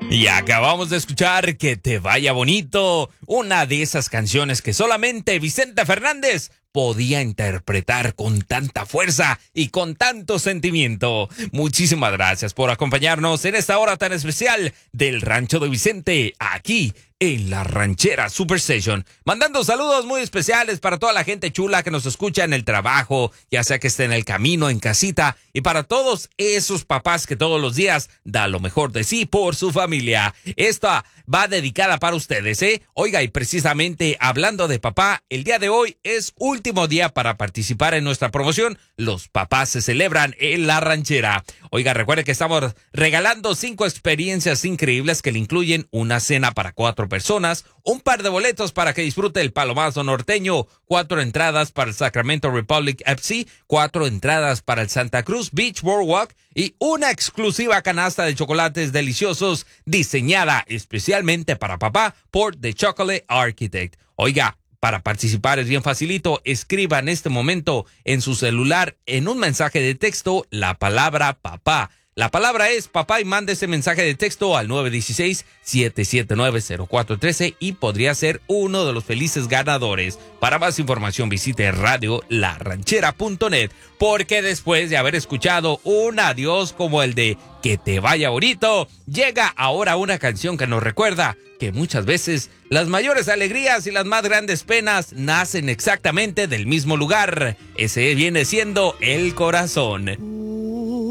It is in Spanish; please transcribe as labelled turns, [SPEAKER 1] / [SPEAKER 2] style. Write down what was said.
[SPEAKER 1] Y acabamos de escuchar Que te vaya bonito, una de esas canciones que solamente Vicente Fernández podía interpretar con tanta fuerza y con tanto sentimiento. Muchísimas gracias por acompañarnos en esta hora tan especial del Rancho de Vicente, aquí en la Ranchera Super Station. Mandando saludos muy especiales para toda la gente chula que nos escucha en el trabajo, ya sea que esté en el camino, en casita, y para todos esos papás que todos los días da lo mejor de sí por su familia. Esta va dedicada para ustedes, ¿eh? Oiga, y precisamente hablando de papá, el día de hoy es último día para participar en nuestra promoción. Los papás se celebran en la ranchera. Oiga, recuerde que estamos regalando 5 experiencias increíbles que le incluyen una cena para 4 personas, un par de boletos para que disfrute el Palomazo norteño, 4 entradas para el Sacramento Republic FC, 4 entradas para el Santa Cruz Beach Boardwalk y una exclusiva canasta de chocolates deliciosos diseñada especialmente para papá por The Chocolate Architect. Oiga, para participar es bien facilito. Escriba en este momento en su celular en un mensaje de texto la palabra papá. La palabra es papá y mande ese mensaje de texto al 916-779-0413 y podría ser uno de los felices ganadores. Para más información visite radiolaranchera.net, porque después de haber escuchado un adiós como el de Que te vaya bonito, llega ahora una canción que nos recuerda que muchas veces las mayores alegrías y las más grandes penas nacen exactamente del mismo lugar. Ese viene siendo el corazón.